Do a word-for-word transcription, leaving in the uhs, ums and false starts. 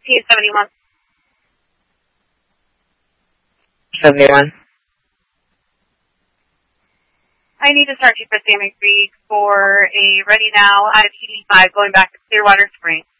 P seventy-one. seventy-one. I need to start you for Sammy Creek for a ready now out of T D five going back to Clearwater Springs.